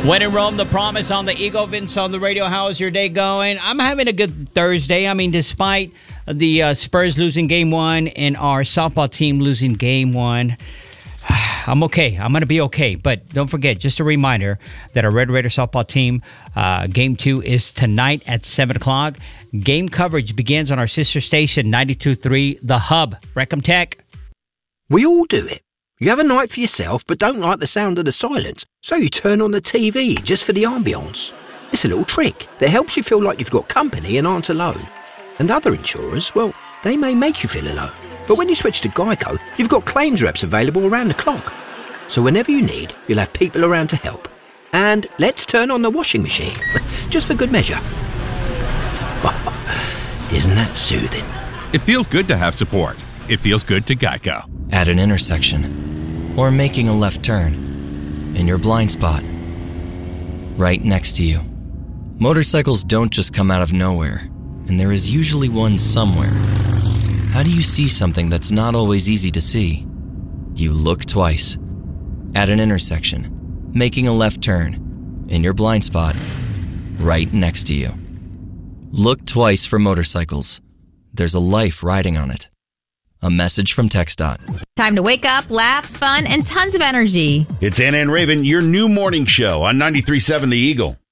When in Rome, The Promise on the Eagle. Vince on the radio. How is your day going? I'm having a good Thursday. I mean, despite the Spurs losing game one and our softball team losing game one, I'm okay. I'm going to be okay. But don't forget, just a reminder that our Red Raider softball team, game two is tonight at 7 o'clock. Game coverage begins on our sister station, 92.3 The Hub. Recom Tech. We all do it. You have a night for yourself but don't like the sound of the silence, so you turn on the TV just for the ambience. It's a little trick that helps you feel like you've got company and aren't alone. And other insurers, well, they may make you feel alone. But when you switch to Geico, you've got claims reps available around the clock. So whenever you need, you'll have people around to help. And let's turn on the washing machine, just for good measure. Isn't that soothing? It feels good to have support. It feels good to Geico. At an intersection, or making a left turn, in your blind spot, right next to you. Motorcycles don't just come out of nowhere, and there is usually one somewhere. How do you see something that's not always easy to see? You look twice. At an intersection, making a left turn, in your blind spot, right next to you. Look twice for motorcycles. There's a life riding on it. A message from TxDOT. Time to wake up, laughs, fun, and tons of energy. It's Anna and Raven, your new morning show on 93.7 The Eagle.